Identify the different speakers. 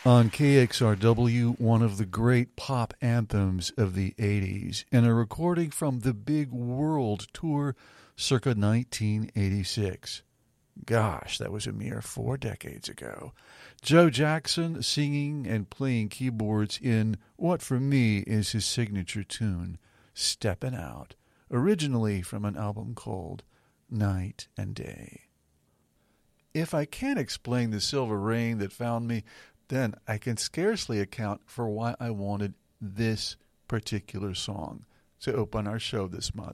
Speaker 1: On KXRW, one of the great pop anthems of the 80s, and a recording from the Big World Tour circa 1986. Gosh, that was a mere 4 decades ago. Joe Jackson singing and playing keyboards in what for me is his signature tune, Steppin' Out, originally from an album called Night and Day. If I can't explain the silver rain that found me, then I can scarcely account for why I wanted this particular song to open our show this month.